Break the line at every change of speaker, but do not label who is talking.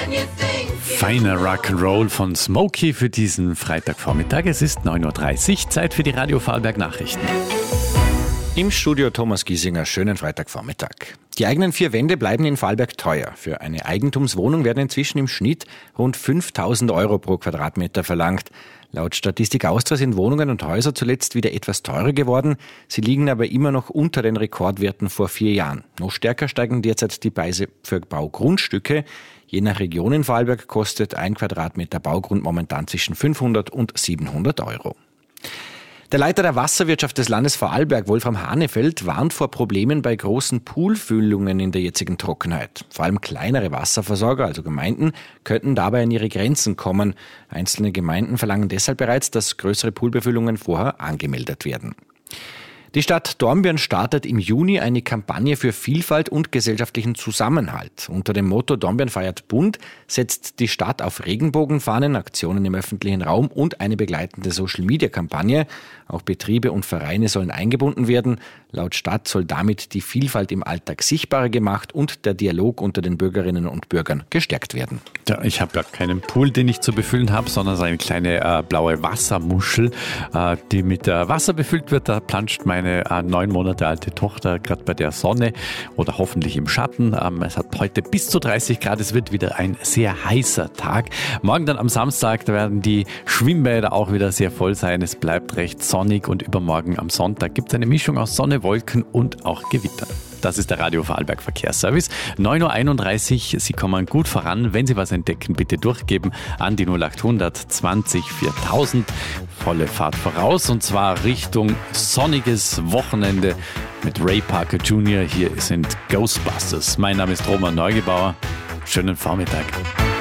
Feiner Rock'n'Roll von Smokey für diesen Freitagvormittag. Es ist 9.30 Uhr, Zeit für die Radio Vorarlberg Nachrichten.
Im Studio Thomas Giesinger, schönen Freitagvormittag. Die eigenen 4 Wände bleiben in Vorarlberg teuer. Für eine Eigentumswohnung werden inzwischen im Schnitt rund 5.000 Euro pro Quadratmeter verlangt. Laut Statistik Austria sind Wohnungen und Häuser zuletzt wieder etwas teurer geworden. Sie liegen aber immer noch unter den Rekordwerten vor 4 Jahren. Noch stärker steigen derzeit die Preise für Baugrundstücke. Je nach Region in Vorarlberg kostet ein Quadratmeter Baugrund momentan zwischen 500 und 700 Euro. Der Leiter der Wasserwirtschaft des Landes Vorarlberg, Wolfram Hanefeld, warnt vor Problemen bei großen Poolfüllungen in der jetzigen Trockenheit. Vor allem kleinere Wasserversorger, also Gemeinden, könnten dabei an ihre Grenzen kommen. Einzelne Gemeinden verlangen deshalb bereits, dass größere Poolbefüllungen vorher angemeldet werden. Die Stadt Dornbirn startet im Juni eine Kampagne für Vielfalt und gesellschaftlichen Zusammenhalt. Unter dem Motto Dornbirn feiert bunt setzt die Stadt auf Regenbogenfahnen, Aktionen im öffentlichen Raum und eine begleitende Social-Media-Kampagne. Auch Betriebe und Vereine sollen eingebunden werden. Laut Stadt soll damit die Vielfalt im Alltag sichtbarer gemacht und der Dialog unter den Bürgerinnen und Bürgern gestärkt werden.
Ja, ich habe ja keinen Pool, den ich zu befüllen habe, sondern so eine kleine blaue Wassermuschel, die mit Wasser befüllt wird. Da planscht meine 9 Monate alte Tochter gerade bei der Sonne oder hoffentlich im Schatten. Es hat heute bis zu 30 Grad. Es wird wieder ein sehr heißer Tag. Morgen dann am Samstag, da werden die Schwimmbäder auch wieder sehr voll sein. Es bleibt recht sonnig und übermorgen am Sonntag gibt es eine Mischung aus Sonne, Wolken und auch Gewitter. Das ist der Radio Vorarlberg Verkehrsservice. 9.31 Uhr, Sie kommen gut voran. Wenn Sie was entdecken, bitte durchgeben an die 0800 20 4000. Volle Fahrt voraus und zwar Richtung sonniges Wochenende mit Ray Parker Jr. Hier sind Ghostbusters. Mein Name ist Roman Neugebauer. Schönen Vormittag.